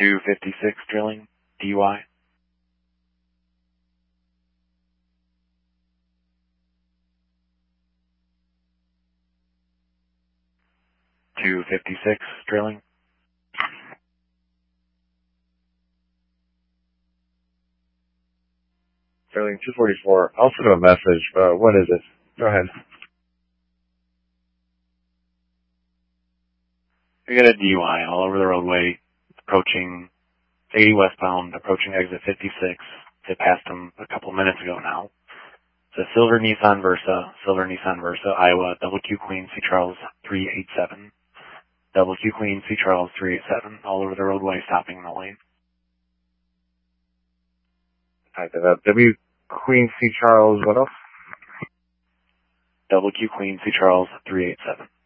256 drilling, DUI. .256 drilling. Sterling 244. I'll send him a message, but what is it? Go ahead. We got a DUI all over the roadway, approaching 80 westbound, approaching exit 56. They passed him a couple minutes ago now. It's a silver Nissan Versa, Iowa, double Q Queen, C. Charles 387. Double Q Queen, C. Charles 387, all over the roadway, stopping in the lane. Type it up. W. Queen, C. Charles, what else? Double Q Queen, C. Charles 387.